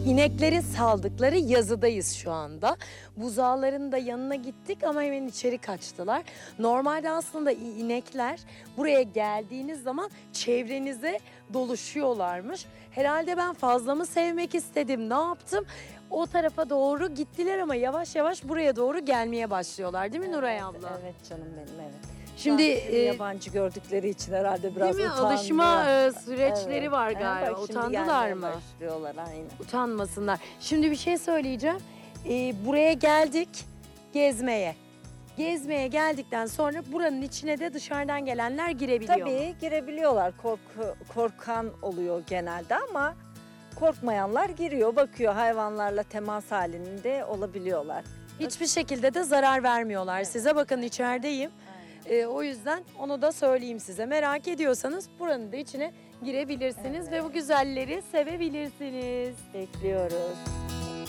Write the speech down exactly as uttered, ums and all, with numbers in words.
İneklerin saldıkları yazıdayız şu anda. Buzağların da yanına gittik ama hemen içeri kaçtılar. Normalde aslında inekler buraya geldiğiniz zaman çevrenize doluşuyorlarmış. Herhalde ben fazla mı sevmek istedim, ne yaptım? O tarafa doğru gittiler ama yavaş yavaş buraya doğru gelmeye başlıyorlar değil mi Nuray abla? Evet canım benim, evet. Şimdi Sanki e, yabancı gördükleri için herhalde biraz değil mi? utandılar. Alışma e, süreçleri Evet. var Ha, galiba. bak şimdi Utandılar gelmeye mı? Başlıyorlar aynen. Utanmasınlar. Şimdi bir şey söyleyeceğim. Ee, buraya geldik gezmeye. Gezmeye geldikten sonra buranın içine de dışarıdan gelenler girebiliyor. Tabii girebiliyorlar. Korku, korkan oluyor genelde ama korkmayanlar giriyor, bakıyor, hayvanlarla temas halinde olabiliyorlar. Hiçbir şekilde de zarar vermiyorlar size. Bakın içerideyim. Ee, o yüzden onu da söyleyeyim size. Merak ediyorsanız buranın da içine girebilirsiniz Evet. ve bu güzelleri sevebilirsiniz. Bekliyoruz.